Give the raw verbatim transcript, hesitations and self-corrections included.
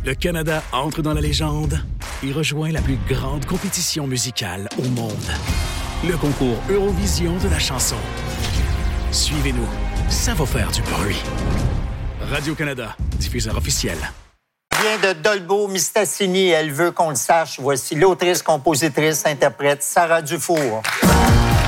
Le Canada entre dans la légende et rejoint la plus grande compétition musicale au monde. Le concours Eurovision de la chanson. Suivez-nous, ça va faire du bruit. Radio-Canada, diffuseur officiel. Vient de Dolbeau Mistassini. Elle veut qu'on le sache. Voici l'autrice, compositrice, interprète Sarah Dufour.